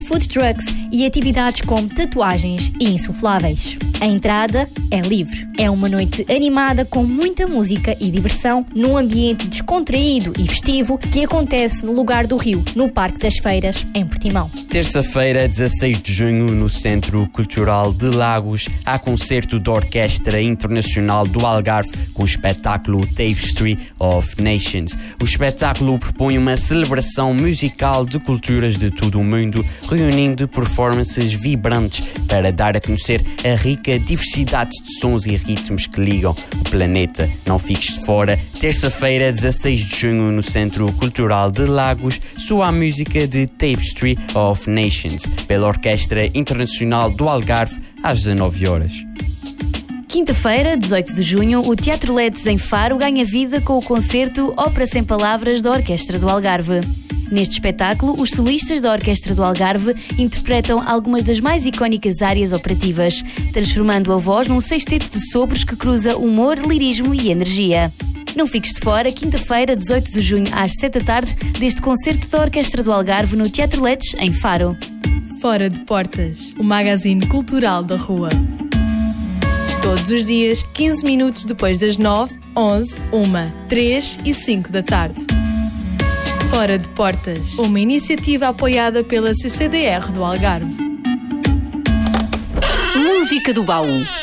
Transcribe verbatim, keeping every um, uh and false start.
food trucks e atividades como tatuagens e insufláveis. A entrada é livre. É uma noite animada com muita música e diversão num ambiente descontraído e festivo que acontece no Lugar do Rio, no Parque das Feiras, em Portimão. Terça-feira, dezasseis de junho, no Centro Cultural de Lagos, há concerto da Orquestra Internacional do Algarve com o espetáculo Tapestry of Nations. O espetáculo propõe uma celebração musical de culturas de todo o mundo, reunindo performances vibrantes para dar a conhecer a rica diversidade de sons e ritmos que ligam o planeta. Não fiques de fora. Terça-feira, dezasseis de junho, no Centro Cultural de Lagos, soa a música de Tapestry of Nations, pela Orquestra Internacional do Algarve, às dezanove horas. Quinta-feira, dezoito de junho, o Teatro Ledes em Faro ganha vida com o concerto Ópera Sem Palavras da Orquestra do Algarve. Neste espetáculo, os solistas da Orquestra do Algarve interpretam algumas das mais icónicas áreas operativas, transformando a voz num sexteto de sopros que cruza humor, lirismo e energia. Não fiques de fora, quinta-feira, dezoito de junho, às sete da tarde, deste concerto da Orquestra do Algarve no Teatro Ledes, em Faro. Fora de Portas, o magazine cultural da rua. Todos os dias, quinze minutos depois das nove, onze, uma, três e cinco da tarde. Fora de Portas, uma iniciativa apoiada pela C C D R do Algarve. Música do baú.